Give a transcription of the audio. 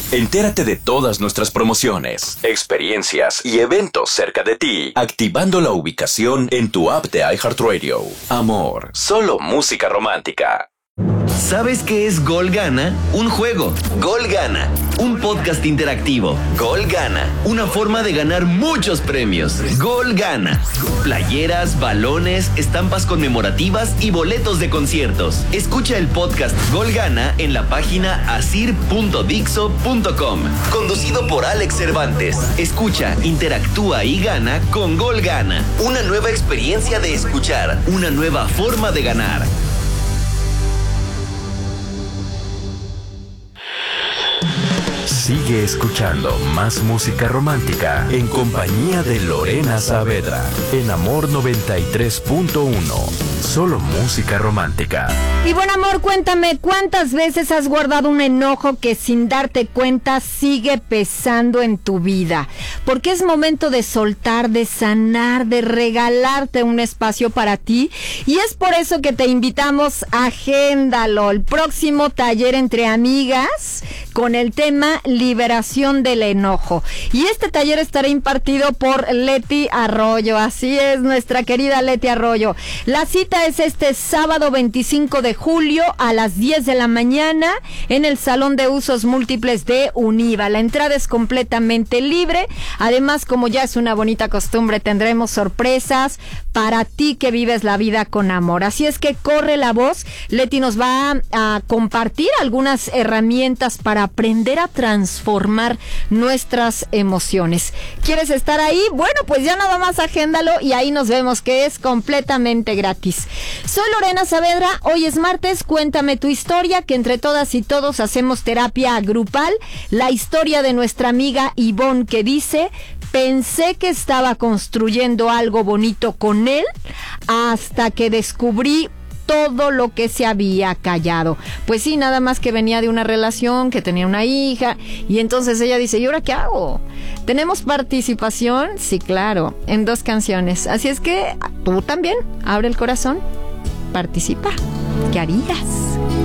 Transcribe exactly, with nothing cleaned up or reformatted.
Entérate de todas nuestras promociones, experiencias y eventos cerca de ti, activando la ubicación en tu app de iHeartRadio. Amor, solo música romántica. ¿Sabes qué es Gol Gana? Un juego. Gol Gana. Un podcast interactivo. Gol Gana. Una forma de ganar muchos premios. Gol Gana. Playeras, balones, estampas conmemorativas y boletos de conciertos. Escucha el podcast Gol Gana en la página asir punto dixo punto com. Conducido por Alex Cervantes. Escucha, interactúa y gana con Gol Gana. Una nueva experiencia de escuchar. Una nueva forma de ganar. Sigue escuchando más música romántica en compañía de Lorena Saavedra en Amor noventa y tres punto uno. Solo música romántica. Y buen amor, cuéntame, ¿cuántas veces has guardado un enojo que sin darte cuenta sigue pesando en tu vida? Porque es momento de soltar, de sanar, de regalarte un espacio para ti. Y es por eso que te invitamos a Agéndalo, el próximo taller entre amigas con el tema liberación del enojo. Y este taller estará impartido por Leti Arroyo. Así es, nuestra querida Leti Arroyo. La cita es este sábado veinticinco de julio a las diez de la mañana en el Salón de Usos Múltiples de Univa. La entrada es completamente libre. Además, como ya es una bonita costumbre, tendremos sorpresas para ti que vives la vida con amor. Así es que corre la voz. Leti nos va a, a compartir algunas herramientas para aprender a transformar nuestras emociones. ¿Quieres estar ahí? Bueno, pues ya nada más agéndalo y ahí nos vemos, que es completamente gratis. Soy Lorena Saavedra, hoy es martes, cuéntame tu historia, que entre todas y todos hacemos terapia grupal. La historia de nuestra amiga Ivonne, que dice: pensé que estaba construyendo algo bonito con él hasta que descubrí todo lo que se había callado. Pues sí, nada más que venía de una relación, que tenía una hija, y entonces ella dice: ¿y ahora qué hago? ¿Tenemos participación? Sí, claro, en dos canciones. Así es que tú también, abre el corazón, participa. ¿Qué harías?